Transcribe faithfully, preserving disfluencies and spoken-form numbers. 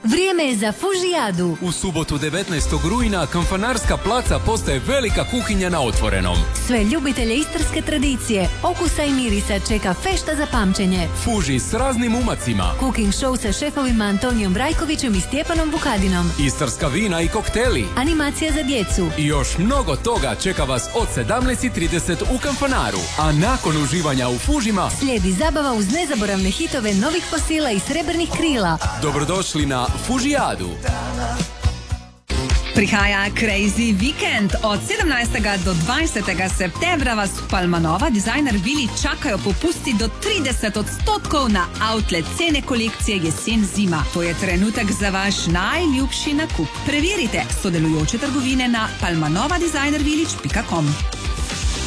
Vrijeme je za Fužijadu. U subotu devetnaestog rujna Kamfanarska placa postaje velika kuhinja na otvorenom. Sve ljubitelje istarske tradicije, okusa i mirisa čeka fešta za pamćenje. Fuži s raznim umacima. Cooking show sa šefovima Antonijom Brajkovićem i Stjepanom Vukadinom. Istarska vina i kokteli. Animacija za djecu. I još mnogo toga čeka vas od sedamnaest i trideset u Kamfanaru. A nakon uživanja u Fužima slijedi zabava uz nezaboravne hitove novih fosila i srebrnih krila. Dobrodošli na Fužijadu. Prihaja Crazy Weekend. Od sedemnajstega do dvajsetega septembra vas v Palmanova Designer Vili čakajo popusti do trideset odstotkov na outlet cene kolekcije jesen-zima. To je trenutek za vaš najljubši nakup. Preverite sodelujoče trgovine na palmanovadesignervillage pika com.